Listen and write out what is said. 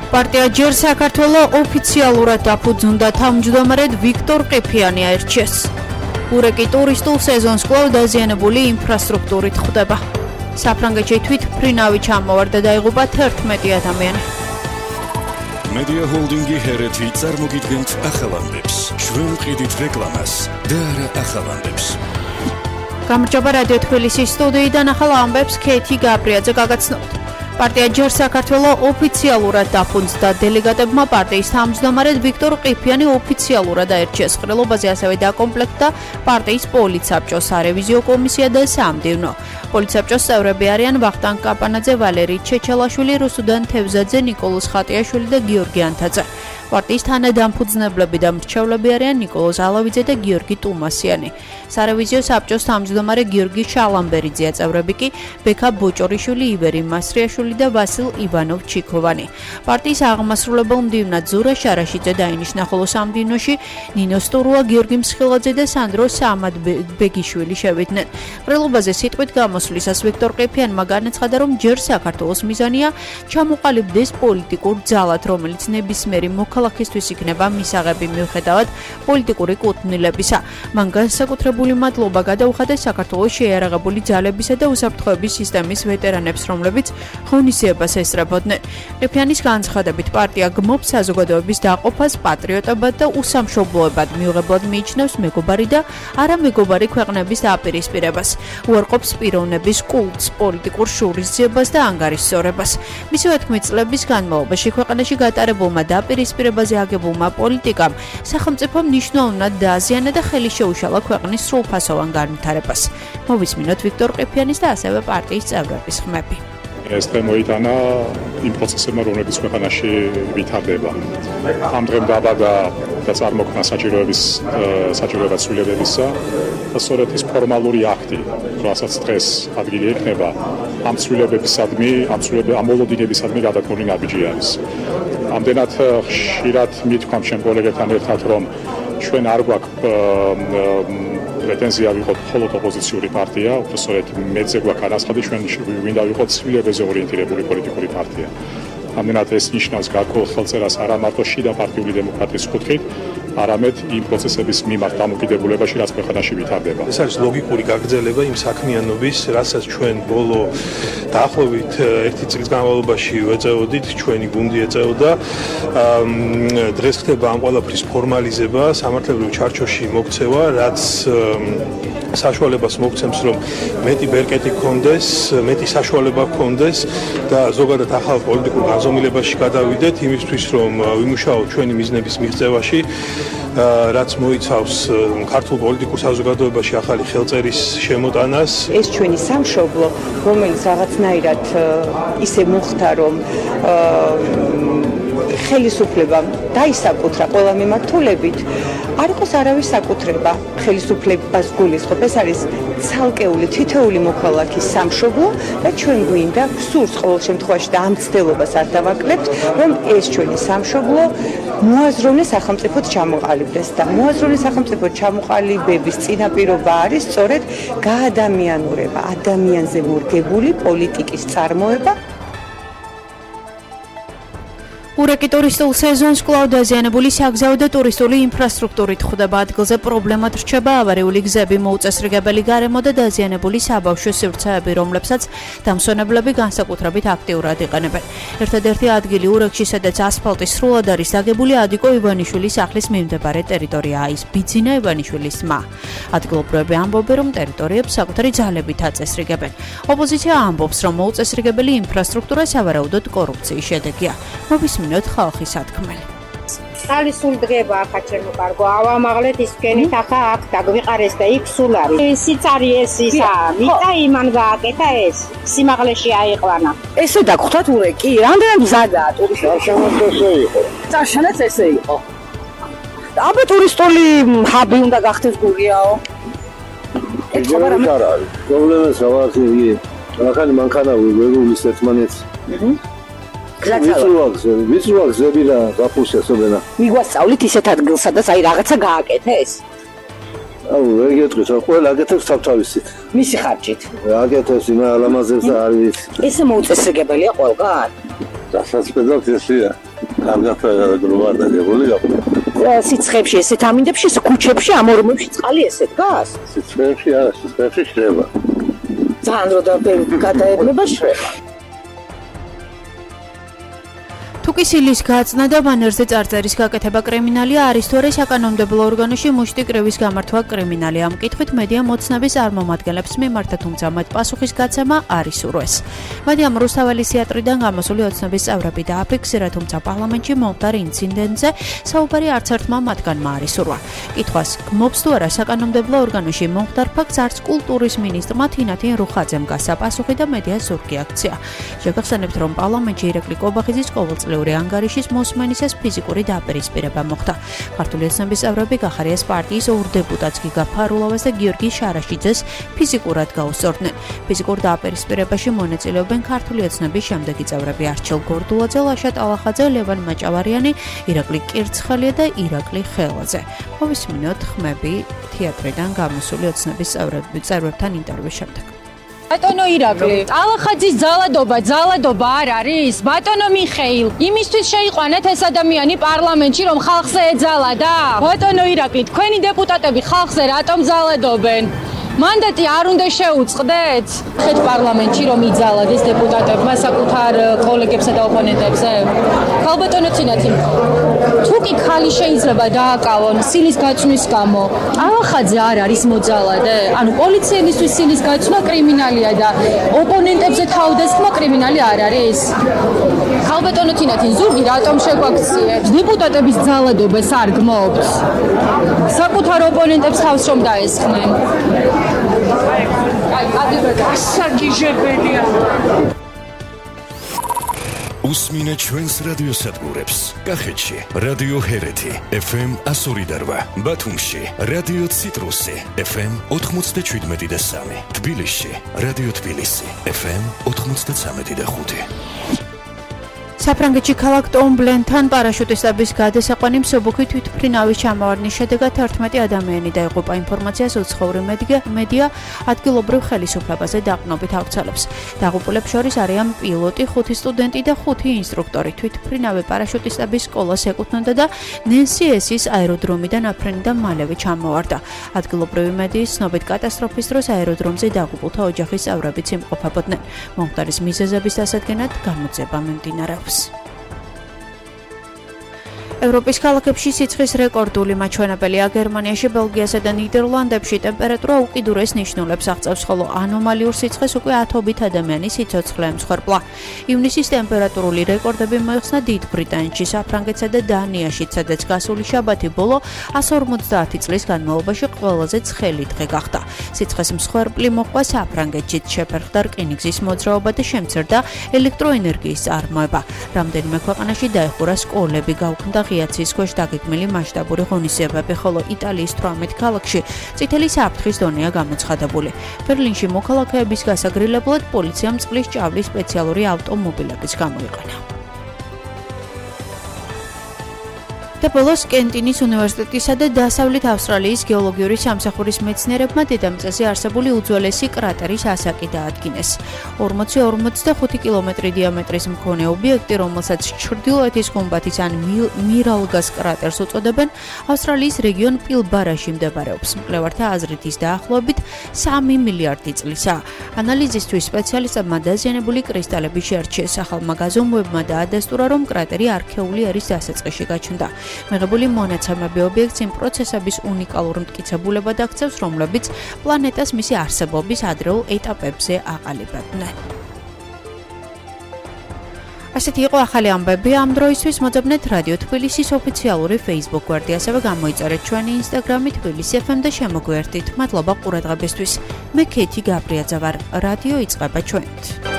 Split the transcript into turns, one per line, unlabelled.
პარტია ჯერ საქართველო ოფიციალურად დაფუძნდა თავმჯდომარედ ვიქტორ ყიფიანი აირჩიეს. ურეკი ტურისტულ სეზონს კვლავ დაზიანებული ინფრასტრუქტურით ხვდება. საფრანგეთში თვით ფრინავი ჩამოვარდა და იღუპა 11 ადამიანი.
მედია ჰოლდინგი ჰერეთი წარმოგიდგენთ ახალამდებს. ჩვენ ყიდით რეკლამას და არა ახალამდებს.
გამარჯობა რადიო თბილისის სტუდიიდან ახალ ამბებს ქეთი გაბრიაძე გაგაცნობთ. პარტია ჯერ საქართველო ოფიციალურად დაფუძნდა. დელეგატებმა პარტიის თავმჯდომარედ ვიქტორ ყიფიანი ოფიციალურად აირჩიეს. ყრილობაზე ასევე დაკომპლექტდა პარტიის პოლიცსაბჭოს სარევიზიო კომისია და სამდივნო. პოლიცსაბჭოს წევრები არიან ვახტანგ კაპანაძე, ვალერი ჩეჩელაშვილი, რუსუდან თევზაძე, ნიკოლოზ ხატიაშვილი და გიორგი ანთაძე. პარტიის თანადამფუძნებლები და მრჩევლები არიან ნიკოლოზ ალავიძე და გიორგი ტუმასიანი. სარევიზიო საბჭოს თავმჯდომარე გიორგი შალამბერიძეა, წევრები კი ბექა ბოჭორიშვილი, ივერი მასრიაშვილი და ვასილ ივანოვ ჩიქოვანი. პარტიის აღმასრულებელ მდივნად ზურა შარაშიძე დაინიშნა, ხოლო სამდივნოში ნინო სტურუა, გიორგი მსხილაძე და სანდრო სამადბეგიშვილი შევიდნენ. ყრილობაზე სიტყვით გამოსვლისას ვიქტორ ყიფიანმა განაცხადა, რომ ჯერ საქართველოს მიზანია ჩამოყალიბდეს პოლიტიკურ ძალად, რომელიც ნებისმიერი მოქალაქისთვის იქნება მისაღები მიუხედავად პოლიტიკური კუთვნილებისა. მან განსაკუთრებული მადლობა გადაუხადა საქართველოს შეიარაღებული ძალებისა და უსაფრთხოების სისტემის ვეტერანებს, რომლებიც ღონისძიებას ესწრებოდნენ. ყიფიანის განცხადებით, პარტია გმობს საზოგადოების დაყოფას პატრიოტებად და უსამშობლოებად, მიუღებლად მიიჩნევს მეგობარი და არამეგობარი ქვეყნების დაპირისპირებას. უარყოფს პიროვნების კულტს, პოლიტიკურ შურისძიებას და ანგარიშსწორებას. მისივე თქმით, წლების განმავლობაში ქვეყანაში გატარებულმა დაპირისპირებაზე აგებულმა პოლიტიკამ სახელმწიფო მნიშვნელოვნად დააზიანა და ხელი შეუშალა ქვეყნის სრულფასოვან განვითარებას. მოვისმინოთ ვიქტორ ყიფიანის და ასევე პარტიის წევრების ხმები.
ეს დღე მოიტანა იმ პროცესებმა, რომლებიც ქვეყანაში ვითარდება. ამ დღემ დაბადა და წარმოქმნა საჭიროებად ცვლილებებისა და სწორედ ის ფორმალური აქტი, რასაც დღეს ადგილი ექნება ამ ცვლილებებისადმი, ამ მოლოდინებისადმი გადადგმული ნაბიჯი არის. ამდენად ხშირად მithქვამ ჩემ კოლეგებთან ერთად, რომ ჩვენ არ გვაქვს პრეტენზია ვიყოთ მხოლოდ ოპოზიციური პარტია, უბრალოდ მეძე გვაქვს განაცხადი, ჩვენ გვინდა ვიყოთ ცვლილებებზე ორიენტირებული პოლიტიკური პარტია. ამდენად ეს ნიშნავს გარკვეულ ხელწერას არა მარტო შიდა პარტიული დემოკრატიის კუთხით, არამედ იმ პროცესების მიმართ დამოკიდებულებაში, რაც ქვეყანაში ვითარდება.
ეს არის ლოგიკური გაგრძელება იმ საქმიანობის, რასაც ჩვენ ბოლო დაახლოებით 1 წლის განმავლობაში ვეწეოდით, ჩვენი გუნდი ეწეოდა. დღეს ხდება ამ ყველაფრის ფორმალიზება, სამართლებრივ ჩარჩოში მოქცევა, რაც საშუალებას მოგცემს, რომ მეტი ბერკეტი გქონდეს, მეტი საშუალება გქონდეს და ზოგადად ახალ პოლიტიკურ განზომილებაში გადავიდეთ, იმისთვის რომ ვიმუშაოთ ჩვენი მიზნების მიღწევაში, რაც მოიცავს ქართულ პოლიტიკურ საზოგადოებაში ახალი ხელწერის შემოტანას.
ეს ჩვენი სამშობლო, რომელიც რაღაცნაირად ისე მოხდა, რომ ხელისუფლებამ დაისაკუთრა ყველა მიმართულებით, არ იყოს არავის საკუთრება ხელისუფლებას გულისხმობ. ეს არის ცალკეული თითოეული მოქალაქის სამშობლო და ჩვენ გვინდა სურს ყოველ შემთხვევაში და ამ ცდელობას არ დავაკლებთ, რომ ეს ჩვენი სამშობლო მოაზროვნე სახელმწიფოდ ჩამოყალიბდეს და მოაზროვნე სახელმწიფოდ ჩამოყალიბების წინაპირობა არის სწორედ გაადამიანურება, ადამიანზე მორგებული პოლიტიკის წარმოება.
ურეკი ტურისტულ სეზონს კვლავ დაზიანებული საგზაო და ტურისტული ინფრასტრუქტურით ხვდება. ადგილზე პრობლემად რჩება ავარიული გზები, მოუწესრიგებელი გარემო და დაზიანებული საბავშვო სივრცეები, რომლებსაც დამსვენებლები განსაკუთრებით აქტიურად იყენებენ. ერთადერთი ადგილი ურეკში, სადაც ასფალტი სრულად არის დაგებული, ადიკო ივანიშვილის სახლის მიმდებარე ტერიტორიაა, ის ბიძინა ივანიშვილის მა. ადგილობრივები ამბობენ, რომ ტერიტორიებს საკუთარი ძალებით აწესრიგებენ. ოპოზიცია ამბობს, რომ მოუწესრიგებელი ინფრასტრუქტურა სავარაუდოდ კორუფციის შედეგია. მოვისმინოთ ხალხის სათქმელი.
სულ დღება ახლა ჩემო კარგო, ავამაღლეთ ის თქვენით ახლა აქ დაგვიყარეს და იქ სულ არის. სიცარი ეს ისა, მიწა იმან გააკეთა ეს, სიმაღლეში აიყვანა.
ესე დაგხვდათ ურეკი, რამდენი მზადაა ტურისტული შემოსვლაზე იყო. წაშანაც ესე იყო. აბა ტურისტული ჰაბი უნდა გახდეს გურიაო. ეს ხომ არ არის.
პრობლემას რა ვარ იგი. ახალი მანქანა ვეგულის ერთმანეთს. ვიცრუაგზები და გაფუშა სობენა.
მიგვასწავლით ისეთ ადგილს, სადაც აი რაღაცა გააკეთეს.
აუ, ეგ ეტყვის, ყველა აკეთებს თავთავისით.
მისი ხარჯით.
აკეთებს იმ ალამაზებს და არ ვიცი.
ესე მოუწესრიგებელია ყველგან.
დასაწყებად ესეა. კარგად განვარდაგებული გაქვს.
სიცხეებში, ესეთ ამინდებში, ქუჩებში, ამ ორმებში წყალი ესეთ გას?
სიცხეებში არა, სიცხეებში შრება.
ძალიან რო გადაებნება შრება.
თუკისილის გაწნა და ბანერზე წარწერის გაკეთება კრიმინალია არის თუ არა საკანონმდებლო ორგანოში მუშტი კრივის გამართვა კრიმინალი. ამ კითხვით მედია მოცნების წარმომადგენლებს მიმართა, თუმცა მათ პასუხის გაცემა არ ისურვეს. მედიამ რუსთაველის თეატრიდან გამოსული ოცნების წევრები დააფიქსირა, თუმცა პარლამენტში მომხდარ ინციდენტზე საუბარი არც ერთმა მათგანმა არ ისურვა. კითხვას გმობს თუ არა საკანონმდებლო ორგანოში მომხდარ ფაქტს არც კულტურის მინისტრმა თინათინ რუხაძემ გასცა პასუხი და მედიას ზურგი აქცია. შეგახსენებთ, რომ პარლამენტში ირაკლი კობახიძის ყოველწლიური ანგარიშის მოსმენისას ფიზიკური დაპირისპირება მოხდა. ქართული ოცნების წევრები გახარიას პარტიის ორ დეპუტატს გიგა ფარულოვას და გიორგი შარაშიძეს ფიზიკურად გაუსწორდნენ. ფიზიკურ დაპირისპირებაში მონაწილეობენ ქართული ოცნების შემდეგი წევრები: არჩილ გორდულაძე, ლაშა ტალახაძე, ლევან მაჭავარიანი, ირაკლი კირცხელია და ირაკლი ხელაძე. მოვისმინოთ ხმები თეატრიდან გამოსული ოცნების წევრებთან ინტერვიუს შემდეგ.
ბატონო ირაკლი, ტალახაძის ძალადობა არ არის? ბატონო მიხეილ, იმისთვის შეიყვანეთ ეს ადამიანი პარლამენტში, რომ ხალხზე ეძალადა? ბატონო ირაკლი, თქვენი დეპუტატები ხალხზე რატომ ძალადობენ? მანდატი არ უნდა შეუწყდეთ? ხეთ პარლამენტში რომ იძალადეს დეპუტატებმა საკუთარ კოლეგებსა და ოპონენტებზე? ქალბატონო თინათინ, თუკი ხალი შეიძლება დააკავონ სილის გაწვნის გამო, ტალახაძე არ არის მოძალადე? ანუ პოლიციელისთვის სილის გაწვნა კრიმინალია და ოპონენტებზე თავდასხმა კრიმინალი არ არის? ქალბატონო თინათინ, ზურგი რატომ შეგვაქციეთ? დეპუტატების ძალადობას არ გმობთ? საკუთარ ოპონენტებს თავს რომ დაესხნენ?
ასაგიჟებელია.
უსმინე ჩვენს რადიოსადგურებს. კახეთში რადიო ჰერეთი FM 102.8, ბათუმში რადიო ციტრუსი FM 97.3, თბილისში რადიო თბილისი FM 93.5.
საფრანგეთში ქალაქ ტომბლენთან პარაშუტისტების გადასაყვანი მსუბუქი თვითმფრინავის ჩამოვარდნის შედეგად 11 ადამიანი დაიღუპა. ინფორმაციას უცხოური მედია ადგილობრივ ხელისუფლებაზე დაყრდნობით ავრცელებს. დაღუპულებს შორის არიან პილოტი, 5 სტუდენტი და 5 ინსტრუქტორი. თვითმფრინავი პარაშუტისტების სკოლას ეკუთვნოდა და ნენსიესის აეროდრომიდან აფრენიდან მალევე ჩამოვარდა. ადგილობრივი მედიის ცნობით, კატასტროფის დროს აეროდრომზე დაღუპულთა ოჯახის წევრებიც იმყოფებოდნენ. მომხდარის მიზეზების დასადგენად გამოძიება მიმდინარეობს. ევროპის ქალაქებში სიცხის რეკორდული მაჩვენებელია. გერმანიაში, ბელგიასა და ნიდერლანდებში ტემპერატურა უკიდურეს ნიშნულებს აღწევს, ხოლო ანომალიურ სიცხეს უკვე 1000 ადამიანის სიცოცხლე ემსხვერპლა. ივნისის ტემპერატურული რეკორდები მოიხსნა დიდ ბრიტანეთში, საფრანგეთსა და დანიაში, სადაც გასული შაბათი ბოლო 150 წლის განმავლობაში ყველაზე ცხელი დღე გახდა. სიცხეს მსხვერპლი მოყვა საფრანგეთშიც, შეფერხდა რკინიგზის მოძრაობა და შემცირდა ელექტროენერგიის წარმოება. რამდენიმე ქვეყანაში დაიხურა სკოლები, გაუქმდა ღიაცის ქვეშ დაგეგმილი მასშტაბური ღონისძიებები, ხოლო იტალიის 18 ქალაქში წითელი საფრთხის დონეა გამოცხადებული. ბერლინში მოქალაქეების გასაგრილებლად პოლიციამ წყლის ჭავლის სპეციალური ავტომობილებიც გამოიყენა. და ბოლოს კენტინის უნივერსიტეტისა და დასავლეთ ავსტრალიის გეოლოგიური სამსახურის მეცნიერებმა დედამიწაზე არსებული უძველესი კრატერის ასაკი დაადგინეს. 40-45 კილომეტრი დიამეტრის მქონე ობიექტი, რომელსაც ჩრდილოეთის გუმბათის ან მირალგას კრატერს უწოდებენ, ავსტრალიის რეგიონ პილბარაში მდებარეობს. მკვლევართა აზრით ის დაახლოებით 3 მილიარდი წლისაა. ანალიზისთვის სპეციალისტებმა დაზიანებული კრისტალები შეარჩიეს. ახალმა გაზომვებმა დაადასტურა, რომ კრატერი არქეული ერის დასაწყისში გაჩნდა. მიღებული მონაცემები ობიექტს იმ პროცესების უნიკალურ მტკიცებულებად აქცევს, რომლებიც პლანეტას მისი არსებობის ადრეულ ეტაპებზე აყალიბებდნენ. ასეთი იყო ახალი ამბები ამ დროისთვის. მოძებნეთ რადიო თბილისის ოფიციალური Facebook გვერდი, ასევე გამოიწერეთ ჩვენი Instagram-ი თბილისი FM და შემოგვიერთდით. მადლობა ყურადღებისთვის. მე ქეთი გაბრიაძე ვარ. რადიო იწყება ჩვენით.